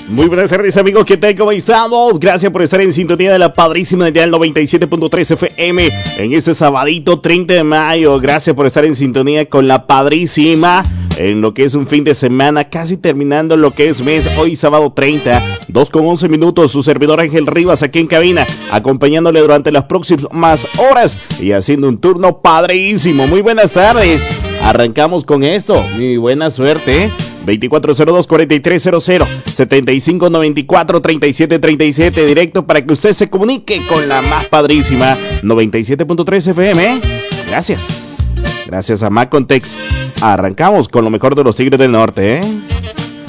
Muy buenas tardes, amigos, ¿qué tal? ¿Cómo estamos? Gracias por estar en sintonía de la padrísima de 97.3 FM en este sabadito 30 de mayo. Gracias por estar en sintonía con la padrísima en lo que es un fin de semana, casi terminando lo que es mes. Hoy sábado 30, 2:11 minutos, su servidor Ángel Rivas aquí en cabina, acompañándole durante las próximas horas y haciendo un turno padrísimo. Muy buenas tardes, arrancamos con esto, muy buena suerte, 2402-4300, 7594-3737, directo para que usted se comunique con la más padrísima 97.3 FM. Gracias a Macontex. Arrancamos con lo mejor de los Tigres del Norte,